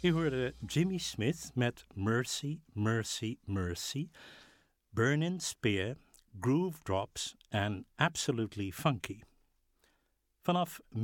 U hoorde Jimmy Smith met Mercy, Mercy, Mercy, Burnin' Spear, Groove Drops en Absolutely Funky. Vanaf